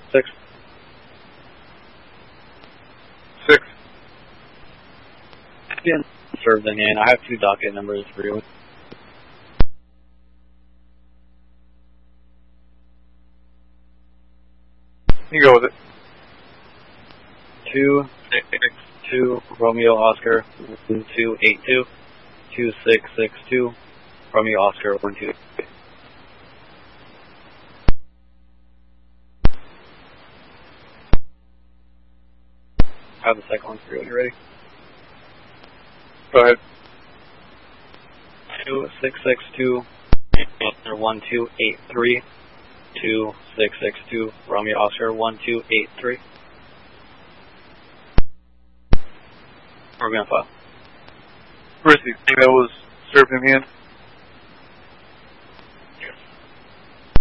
6. 6. Again, served in hand. I have 2 docket numbers for you. You go with it. 2662 Romeo Oscar 1282. 2662 Romeo Oscar 1282. I have the second one for you when you're ready. Go ahead. 2662 1283. 2662 Romeo Oscar 1283. We're going to file. Where's the thing that was served in hand?